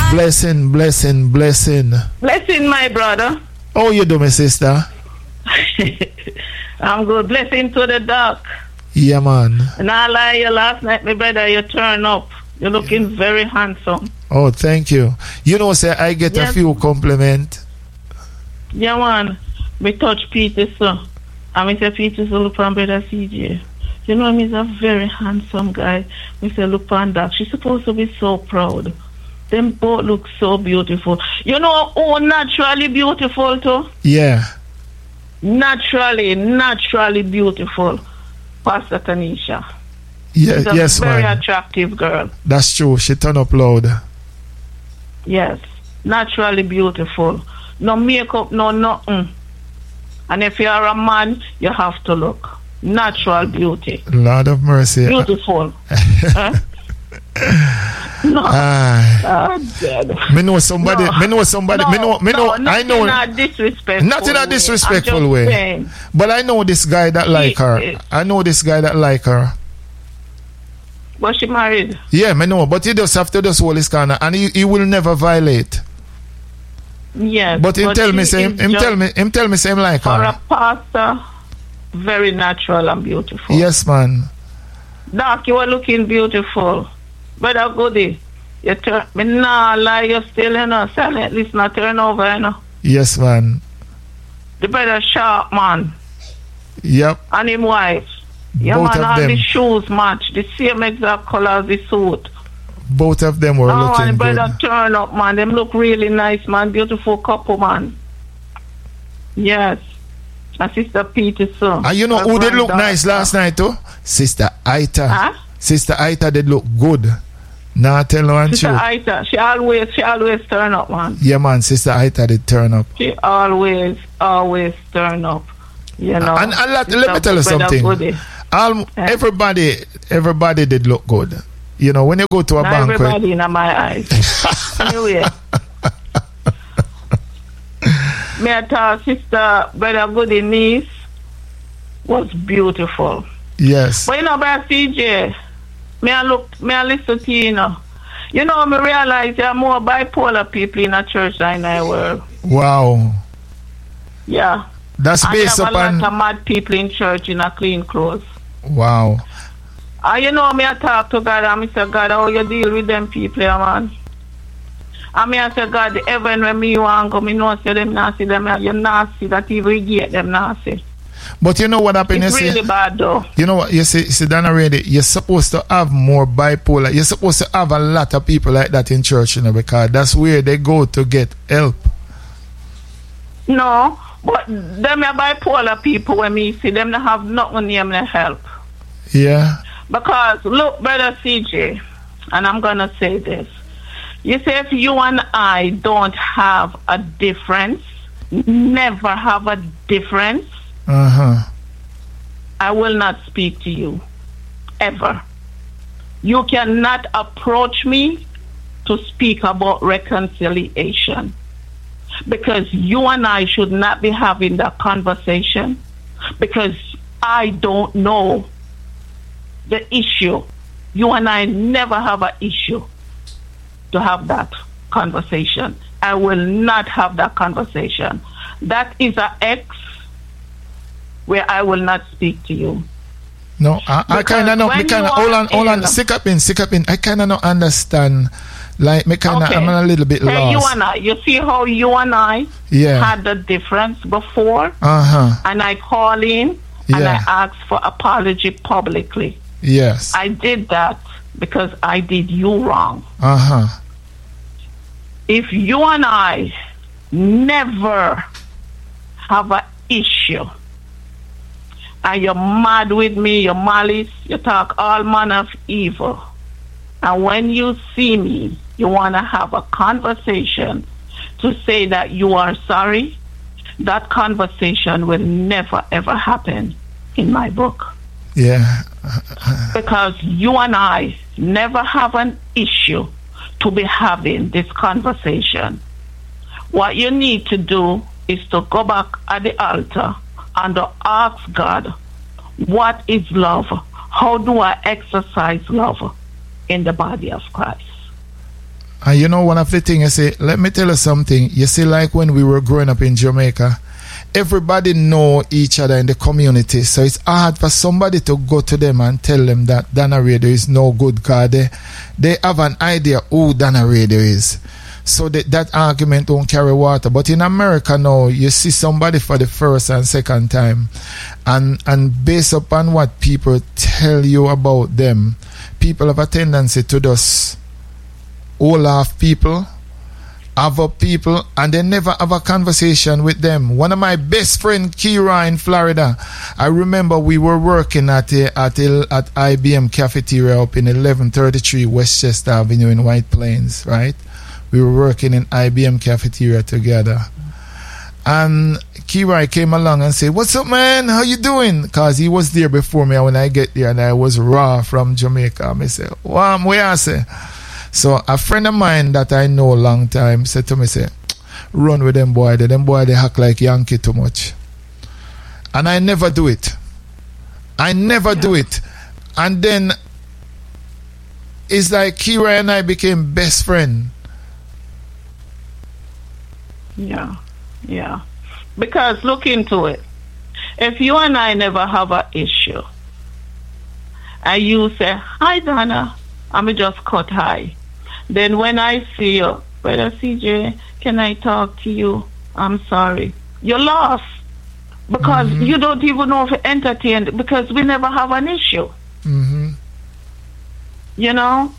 Blessing. Blessing, my brother. How you doing, sister? I'm good. Blessing to the doc. Yeah, man. And I lie you last night, my brother, you turn up. You're looking very handsome. Oh, thank you. You know, sir, I get a few compliments. Yeah, man. We touch Peter, sir. And we say, Peter, so look on brother CJ. You know, he's a very handsome guy. We say, look on that. She's supposed to be so proud. Them both look so beautiful. You know, naturally beautiful, too? Yeah. Naturally beautiful. Pastor Tanisha. Yeah, She's a yes, very man. attractive girl. That's true. She turn up loud. Yes. Naturally beautiful. No makeup, no nothing. And if you're a man, you have to look. Natural beauty. Lord of mercy. Beautiful. No. Me know somebody. I know. Not disrespectful. Not in a disrespectful way. Saying. But I know this guy that like her. But she married. Yeah, me know. But he just have to just hold his corner, and he will never violate. Yes. But him tell me same like her. For a pastor, very natural and beautiful. Yes, man. Doc, you are looking beautiful. Brother Goody, you turn me nah lie, you're still silent, it's not turn over, Yes, man. The brother sharp, man. Yep. And him wife. Yeah, both man, of all them. the shoes match, the same exact color as the suit. Both of them were looking and good. brother turn up, man. Them look really nice, man. Beautiful couple, man. Yes. And Sister Peter, so. And you know who did look nice last night, too? Sister Aita. Huh? Sister Aita did look good. Nah, tell no one Sister true. Aita, she always turn up, man. Yeah, man, Sister Aita did turn up. She always turn up. You know. And let me tell you something. Everybody did look good. You know, when you go to a banquet. Everybody in my eyes. Anyway. Me and our sister, brother Goody niece was beautiful. Yes. But you know, brother CJ, me I listen to you, You know, me realize there are more bipolar people in a church than in the world. Wow. Yeah. That's based upon. And a lot of mad people in church in a clean clothes. Wow. You know, me I talk to God and I say, God, how you deal with them people, man? And me I say, God, the heaven when me want go, me know say them nasty, them you nasty, that even get them nasty. But you know what happened? It's really bad though. You know what? You see, Dana already, you're supposed to have more bipolar. You're supposed to have a lot of people like that in church, because that's where they go to get help. No, but them are bipolar people when me see them they have nothing name to help. Yeah. Because look, brother CJ, and I'm gonna say this. You say if you and I don't have a difference, never have a difference, I will not speak to you. Ever. You cannot approach me to speak about reconciliation. Because you and I should not be having that conversation. Because I don't know the issue. You and I never have an issue to have that conversation. I will not have that conversation. That is an X where I will not speak to you. No, I kind of know. Hold on. Stick up in. I kind of don't understand. Like, I'm a little bit lost. You and I, you see how you and I had the difference before? And I call in and I ask for apology publicly. Yes. I did that because I did you wrong. If you and I never have an issue and you're mad with me, you're malice, you talk all manner of evil, and when you see me, you want to have a conversation to say that you are sorry, that conversation will never ever happen in my book. Yeah. Because you and I never have an issue to be having this conversation. What you need to do is to go back at the altar and to ask God, what is love? How do I exercise love in the body of Christ? And you know, one of the things I say, let me tell you something. You see, like when we were growing up in Jamaica, everybody know each other in the community. So it's hard for somebody to go to them and tell them that Dana Radio is no good because they have an idea who Dana Radio is. So that argument don't carry water. But in America now, you see somebody for the first and second time. And based upon what people tell you about them, people have a tendency to just all off people, other people, and they never have a conversation with them. One of my best friend, Kira, in Florida, I remember we were working at IBM cafeteria up in 1133 Westchester Avenue in White Plains, right? We were working in IBM cafeteria together. And Kira came along and said, "What's up, man? How you doing?" Because he was there before me. When I get there and I was raw from Jamaica, I said, "Wow, where I say?" So a friend of mine that I know a long time said to me, say, "Run with them boy. Them boy, they act like Yankee too much." And I never do it. I never do it. And then it's like Kira and I became best friends. Yeah. Because look into it. If you and I never have an issue, and you say, "Hi, Dana," I'm just cut high. Then when I see you, "Brother CJ, can I talk to you? I'm sorry." You're lost. Because you don't even know if you entertain, because we never have an issue. You know?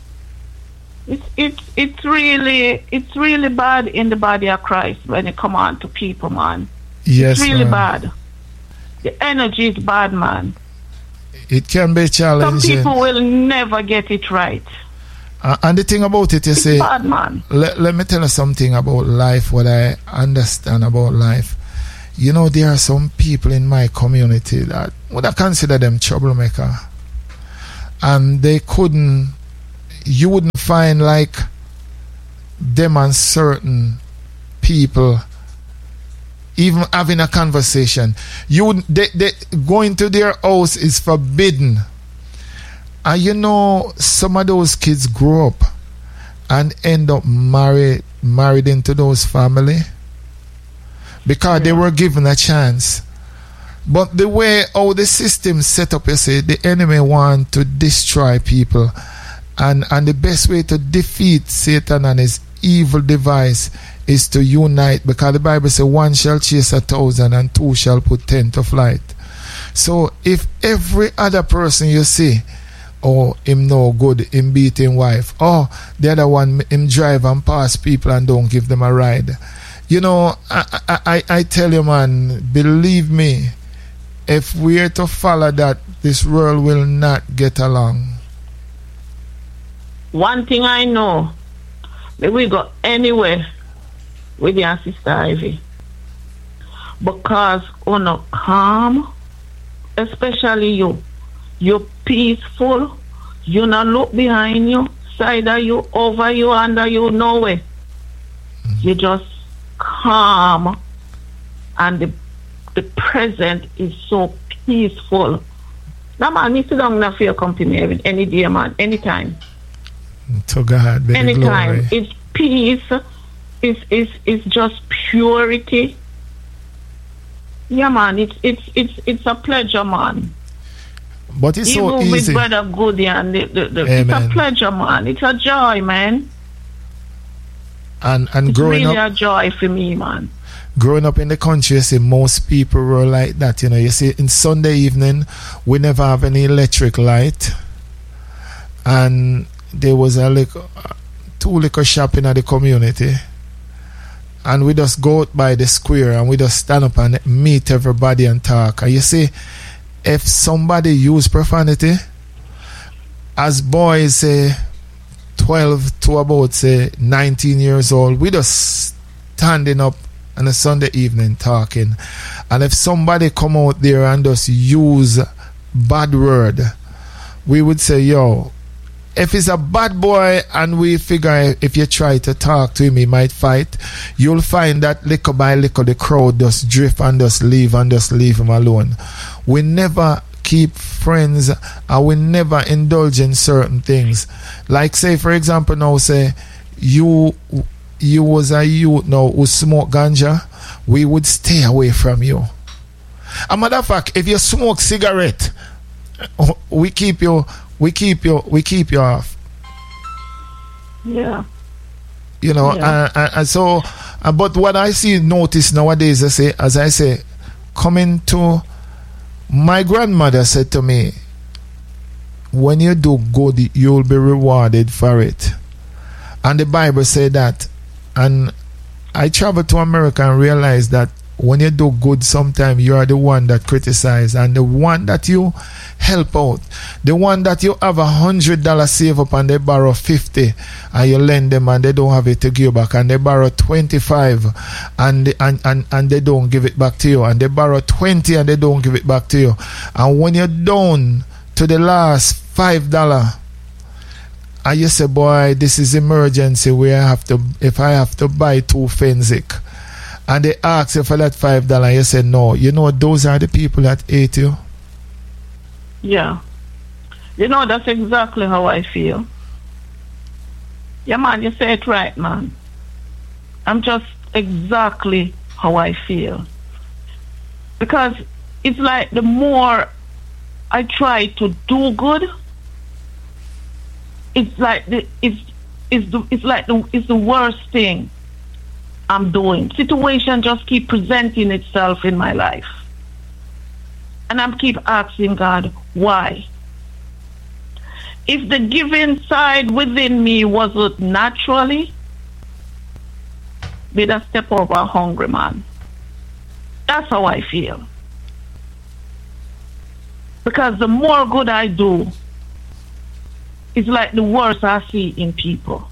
It's really bad in the body of Christ when it come on to people, man. Yes, it's really man. bad. The energy is bad, man. It can be challenging. Some people will never get it right. And the thing about it, you it's say, bad, man. Let me tell you something about life, what I understand about life. You know, there are some people in my community that would I consider them troublemaker. And you wouldn't find like them and certain people even having a conversation. They going to their house is forbidden. And you know, some of those kids grow up and end up married into those family because they were given a chance. But the way how the system set up, you see, the enemy want to destroy people. And the best way to defeat Satan and his evil device is to unite, because the Bible says 1 shall chase 1,000 and 2 shall put 10 to flight. So if every other person you see, oh, him no good, him beat him wife, oh, the other one, him drive and pass people and don't give them a ride. You know, I tell you, man, believe me, if we're to follow that, this world will not get along. One thing I know, that we go anywhere with your sister Ivy, because on a calm, especially you're peaceful, you not look behind you, side of you, over you, under you, nowhere. You just calm, and the present is so peaceful. That man needs to sit down and feel company any day, man, anytime. To God be the glory. It's peace. It's just purity. Yeah, man. It's a pleasure, man. But it's even so easy. With Brother Goody and it's a pleasure, man. It's a joy, man. And it's growing really up, a joy for me, man. Growing up in the country, you see, most people were like that. You know, you see, in Sunday evening, we never have any electric light, and there was two liquor shop in the community, and we just go out by the square and we just stand up and meet everybody and talk. And you see, if somebody use profanity, as boys say 12 to about say 19 years old, we just standing up on a Sunday evening talking. And if somebody come out there and just use bad word, we would say, yo, if he's a bad boy and we figure if you try to talk to him, he might fight, you'll find that little by little the crowd just drift and just leave him alone. We never keep friends and we never indulge in certain things. Like say, for example, now say, you was a youth now who smoke ganja, we would stay away from you. A matter of fact, if you smoke cigarette, we keep you off. Yeah. You know, and so, but what I notice nowadays, as I say, coming to my grandmother said to me, when you do good, you'll be rewarded for it. And the Bible said that. And I traveled to America and realized that when you do good, sometimes you are the one that criticize, and the one that you help out, the one that you have $100 save up and they borrow 50 and you lend them and they don't have it to give back, and they borrow 25 and they don't give it back to you, and they borrow 20 and they don't give it back to you, and when you're down to the last $5 and you say, boy, this is emergency where if I have to buy 2 Fenzik, and they ask you for that $5 and you say no, you know those are the people that hate you. Yeah. You know, that's exactly how I feel. Yeah, man, you say it right, man. I'm just exactly how I feel. Because it's like the more I try to do good, it's like it's the worst thing I'm doing. Situation just keep presenting itself in my life. And I'm keep asking God, why? If the giving side within me wasn't naturally, be a step over a hungry man. That's how I feel. Because the more good I do, it's like the worse I see in people.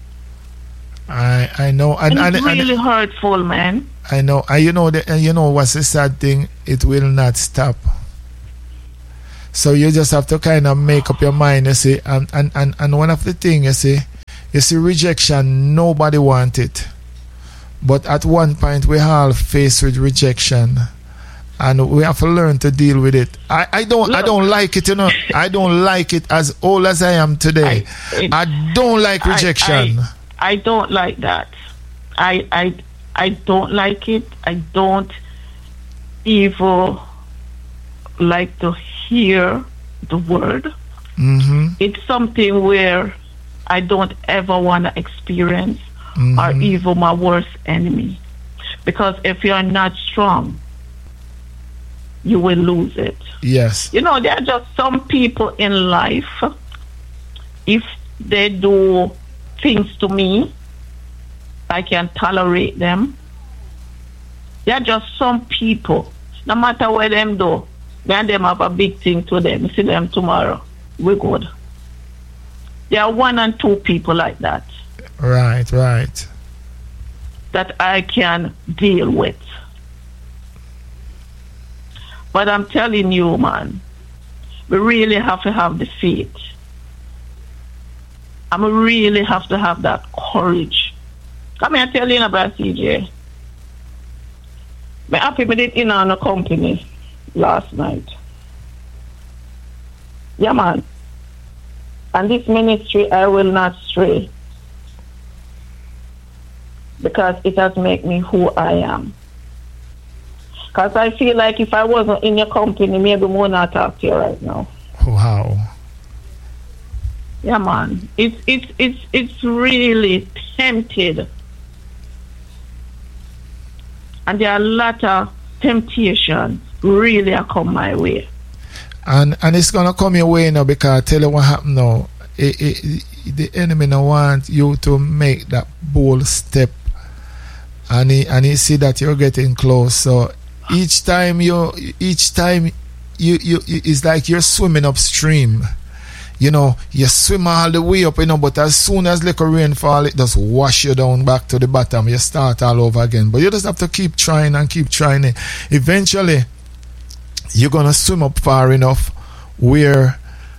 I know, and it's really hurtful, man. I know, and you know what's the sad thing? It will not stop. So you just have to kind of make up your mind, you see. And one of the things, you see, rejection. Nobody wants it, but at one point we all faced with rejection, and we have to learn to deal with it. I don't like it, you know. I don't like it as old as I am today. I don't like rejection. I don't like that. I don't like it. I don't even like to hear the word. Mm-hmm. It's something where I don't ever want to experience, mm-hmm. or even my worst enemy. Because if you're not strong, you will lose it. Yes. You know, there are just some people in life, if they do things to me, I can tolerate them. There are just some people, no matter what them do, me and them have a big thing to them. See them tomorrow. We're good. There are 1 and 2 people like that. Right. That I can deal with. But I'm telling you, man, we really have to have the faith. And we really have to have that courage. Come here, tell you about CJ. I'm happy with it in our company last night. Yeah, man. And this ministry, I will not stray. Because it has made me who I am. Because I feel like if I wasn't in your company, maybe I would not talk to you right now. Wow. Yeah, man. It's really tempted. And there are a lot of temptation really are come my way. And it's gonna come your way now, because I tell you what happened now. The enemy now want you to make that bold step, and he see that you're getting close. So each time you it's like you're swimming upstream. You know, you swim all the way up, you know, but as soon as little rainfall, it just wash you down back to the bottom. You start all over again. But you just have to keep trying and keep trying it. Eventually, you're gonna swim up far enough where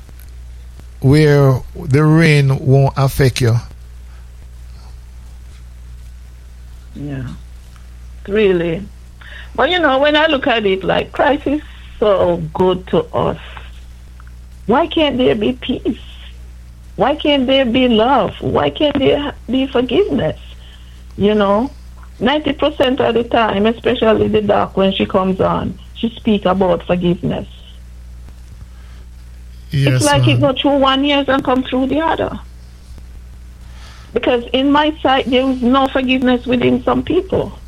the rain won't affect you. Yeah, really. But you know, when I look at it, like, Christ is so good to us. Why can't there be peace? Why can't there be love? Why can't there be forgiveness? 90% of the time, especially the doc when she comes on, she speak about forgiveness. Yes, it's like ma'am. it go through one ear and come through the other. Because in my sight, there is no forgiveness within some people.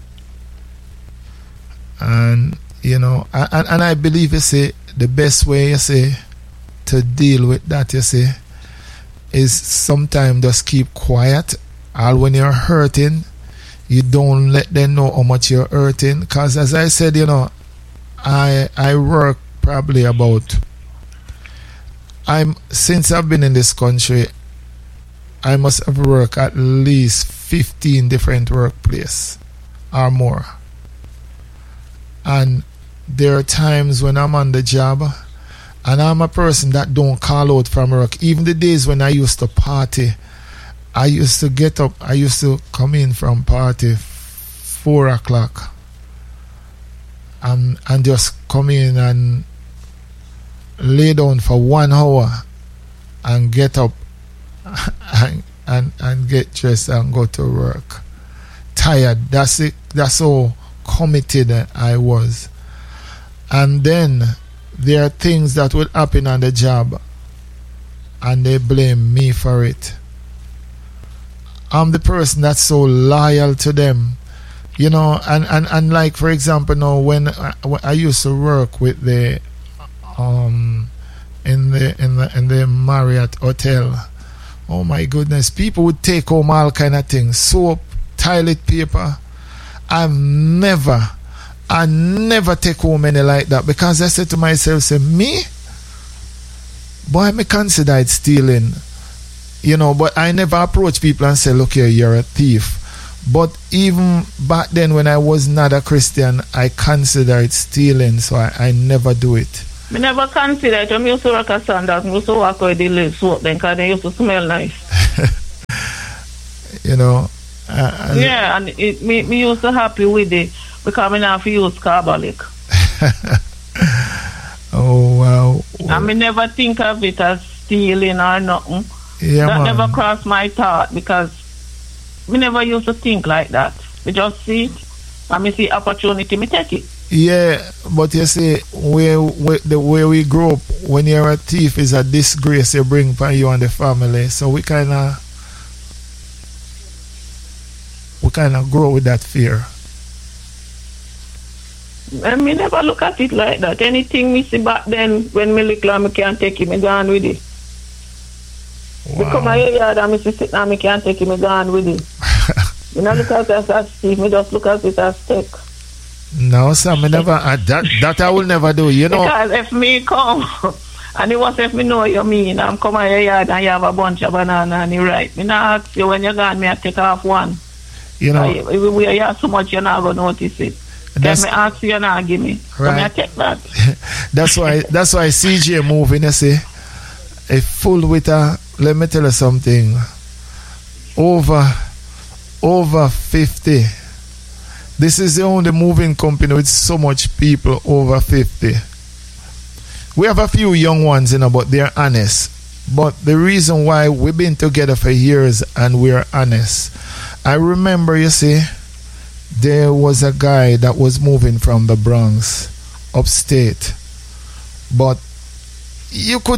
And and I believe the best way to deal with that is sometimes just keep quiet. All when you're hurting, you don't let them know how much you're hurting. Because as I said, I work probably since I've been in this country, I must have worked at least 15 different workplaces or more. And there are times when I'm on the job and I'm a person that don't call out from work. Even the days when I used to party, I used to get up, I used to come in from party 4 o'clock and just come in and lay down for 1 hour and get up and get dressed and go to work. Tired. That's it. That's how committed I was. And then there are things that would happen on the job and they blame me for it. I'm the person that's so loyal to them, and like for example now when I used to work with the in the Marriott hotel. Oh my goodness, people would take home all kind of things, soap, toilet paper. I never take home any like that, because I said to myself, me? Boy, me consider it stealing. But I never approach people and say, look here, you're a thief. But even back then when I was not a Christian, I consider it stealing, so I never do it. I never consider it. I used to work at Sandals. I used to walk with the soap then because they used to smell nice. Yeah, and me used to happy with it because I have to use carbolic. Oh, wow. And I never think of it as stealing or nothing. Yeah, that man. never crossed my thought because we never used to think like that. We just see it and we see opportunity, we take it. Yeah, but you see, the way we grow up, when you're a thief is a disgrace you bring for you and the family. So we kind of grow with that fear. And me never look at it like that. Anything me see back then, when me look like me can't take it, me gone with it. Wow. Me come here yard and me see sit and me can't take it, me gone with it. Me not look at it as thief, me just look at it as take. No, sir, me never. That I will never do. Because if me come and it was if me know you mean, I'm come here yard and you have a bunch of banana and you right. Me not ask you when you're gone, me I take off one. We have so much you're not gonna notice it. Can me ask you, you're not give me. Right. So me I take that. That's why CJ moving, you see, a full with a. Let me tell you something. Over 50. This is the only moving company with so much people over 50. We have a few young ones, but they're honest. But the reason why we've been together for years and we're honest, I remember, you see, there was a guy that was moving from the Bronx upstate. But you could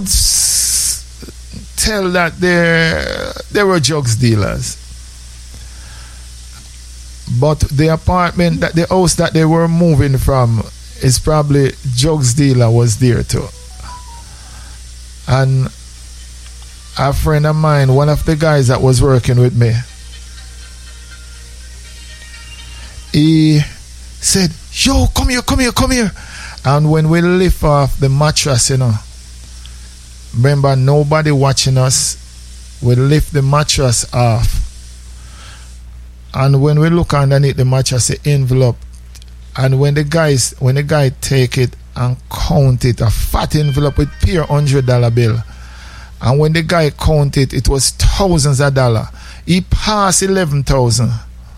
tell that they were drugs dealers. But the house that they were moving from is probably drugs dealer was there too. And a friend of mine, one of the guys that was working with me, he said, yo, come here. And when we lift off the mattress, remember nobody watching us, we lift the mattress off. And when we look underneath the mattress, the envelope, and when the guy take it and count it, a fat envelope with pure $100 bill, and when the guy count it, it was thousands of dollars. He passed 11,000.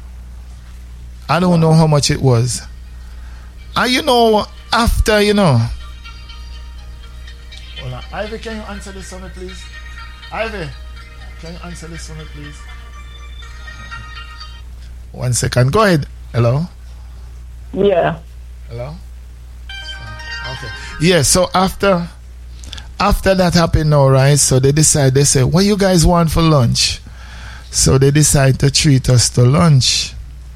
I don't know how much it was. And after, Ivy, can you answer this one, please? Ivy, can you answer this for me, please? 1 second. Go ahead. Hello? Yeah. Hello? Okay. Yeah, so after that happened now, right? So they say, what you guys want for lunch? So they decide to treat us to lunch.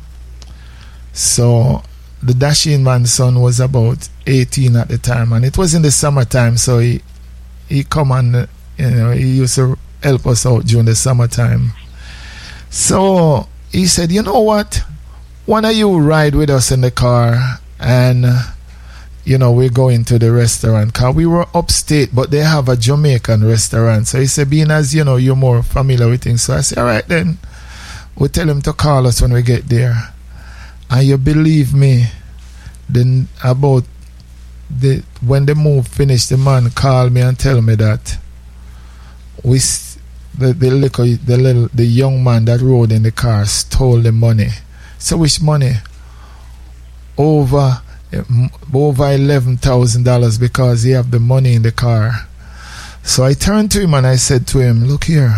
So the dashing man's son was about 18 at the time, and it was in the summertime, so he come and he used to help us out during the summertime. So he said, you know what? Why don't you ride with us in the car and we're going to the restaurant, because we were upstate, but they have a Jamaican restaurant. So he said, being as you're more familiar with things. So I said, all right then, we'll tell him to call us when we get there. And you believe me, then when the move finished, the man called me and tell me that the young man that rode in the car stole the money. So which money? Over $11,000, because he have the money in the car. So I turned to him and I said to him, look here,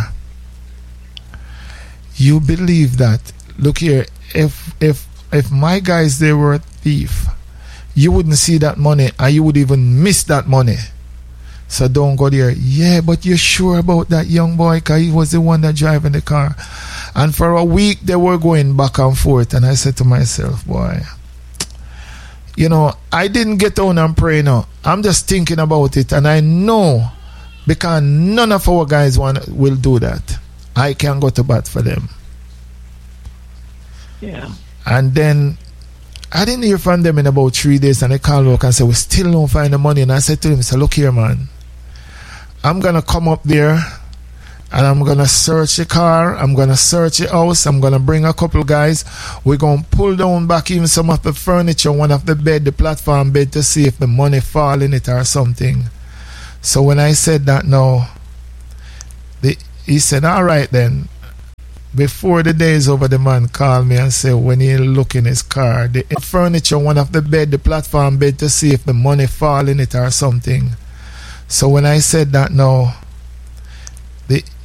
you believe that? Look here, if my guys, they were a thief, you wouldn't see that money and you would even miss that money. So don't go there. Yeah, but you're sure about that young boy, because he was the one that driving the car. And for a week they were going back and forth, and I said to myself, boy, I didn't get on and pray now. I'm just thinking about it, and I know, because none of our guys will do that, I can go to bat for them. Yeah. And then I didn't hear from them in about 3 days, and they called up and said, we still don't find the money. And I said to him, look here, man, I'm going to come up there and I'm going to search the car, I'm going to search the house, I'm going to bring a couple guys, we're going to pull down back even some of the furniture, one of the bed, the platform bed, to see if the money fall in it or something. So when I said that now, he said, all right then. Before the day is over, the man called me and said, when he look in his car, the furniture, one of the bed, the platform bed, to see if the money fall in it or something. So when I said that now,